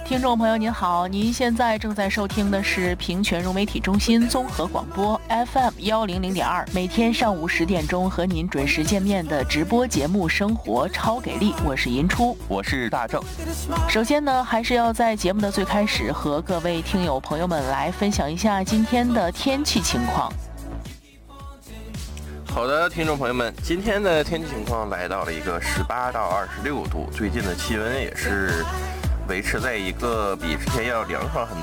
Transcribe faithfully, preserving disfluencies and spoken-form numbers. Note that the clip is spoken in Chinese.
听众朋友您好，您现在正在收听的是平泉融媒体中心综合广播 F M 幺零零点二，每天上午十点钟和您准时见面的直播节目《生活超给力》，我是银初， 我是大正。 首先呢，还是要在节目的最开始和各位听友朋友们来分享一下今天的天气情况。 好的，听众朋友们，今天的天气情况来到了一个十八到二十六度，最近的气温也是维持在一个比之前要凉爽很